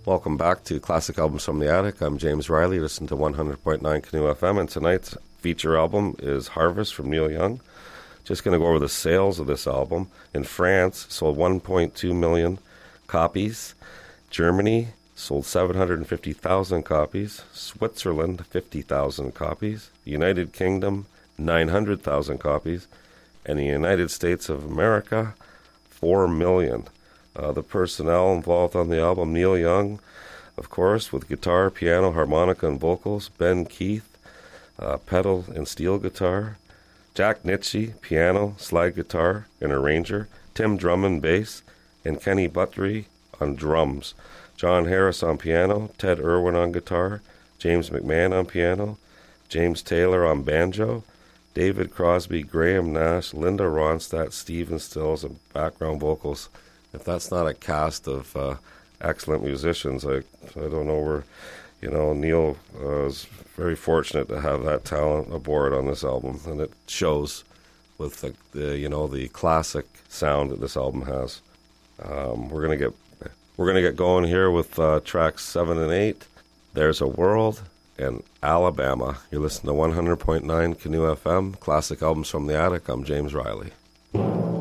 Welcome back to Classic Albums from the Attic. I'm James Riley. Listen to 100.9 Canoe FM, and tonight's feature album is Harvest from Neil Young. Just going to go over the sales of this album. In France, sold 1.2 million copies. Germany sold 750,000 copies. Switzerland, 50,000 copies. The United Kingdom, 900,000 copies. And the United States of America, 4 million. The personnel involved on the album: Neil Young, of course, with guitar, piano, harmonica, and vocals. Ben Keith, pedal and steel guitar. Jack Nitschke, piano, slide guitar, and arranger. Tim Drummond, bass. And Kenny Buttery on drums. John Harris on piano. Ted Irwin on guitar. James McMahon on piano. James Taylor on banjo. David Crosby, Graham Nash, Linda Ronstadt, Stephen Stills, and background vocals. If that's not a cast of excellent musicians, I don't know where, Neil is very fortunate to have that talent aboard on this album, and it shows with the classic sound that this album has. We're gonna get going here with tracks 7 and 8. There's a World and Alabama. You're listening to 100.9 Canoe FM, Classic Albums from the Attic. I'm James Riley.